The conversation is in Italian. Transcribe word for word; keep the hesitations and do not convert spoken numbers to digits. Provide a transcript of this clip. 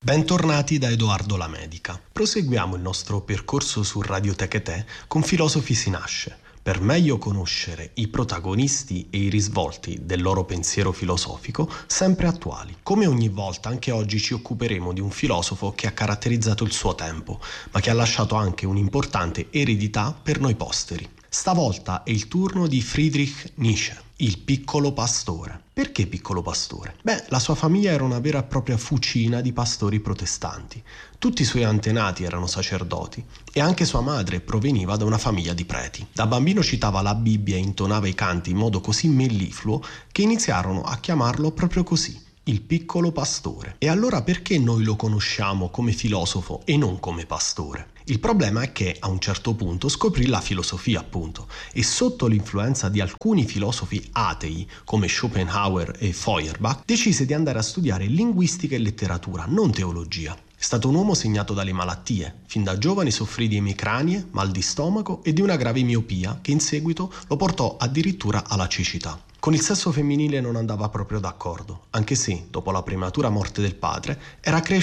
Bentornati da Edoardo Lamedica. Proseguiamo il nostro percorso su Radio Techetè con Filosofi si nasce, per meglio conoscere i protagonisti e i risvolti del loro pensiero filosofico sempre attuali. Come ogni volta, anche oggi ci occuperemo di un filosofo che ha caratterizzato il suo tempo, ma che ha lasciato anche un'importante eredità per noi posteri. Stavolta è il turno di Friedrich Nietzsche, il piccolo pastore. Perché piccolo pastore? Beh, la sua famiglia era una vera e propria fucina di pastori protestanti. Tutti i suoi antenati erano sacerdoti e anche sua madre proveniva da una famiglia di preti. Da bambino citava la Bibbia e intonava i canti in modo così mellifluo che iniziarono a chiamarlo proprio così, il piccolo pastore. E allora perché noi lo conosciamo come filosofo e non come pastore? Il problema è che a un certo punto scoprì la filosofia, appunto, e sotto l'influenza di alcuni filosofi atei come Schopenhauer e Feuerbach decise di andare a studiare linguistica e letteratura, non teologia. È stato un uomo segnato dalle malattie. Fin da giovane soffrì di emicranie, mal di stomaco e di una grave miopia che in seguito lo portò addirittura alla cecità. Con il sesso femminile non andava proprio d'accordo, anche se, dopo la prematura morte del padre, era cresciuto